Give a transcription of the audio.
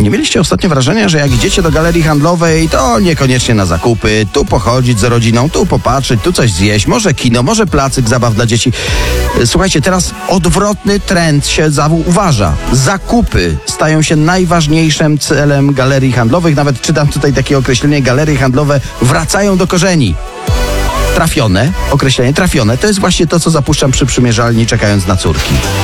Nie mieliście ostatnio wrażenia, że jak idziecie do galerii handlowej, to niekoniecznie na zakupy, tu pochodzić z rodziną, tu popatrzeć, tu coś zjeść, może kino, może placyk zabaw dla dzieci. Słuchajcie, teraz odwrotny trend się zauważa. Zakupy stają się najważniejszym celem galerii handlowych. Nawet czytam tutaj takie określenie: galerie handlowe wracają do korzeni. Trafione, określenie trafione, to jest właśnie to, co zapuszczam przy przymierzalni, czekając na córki.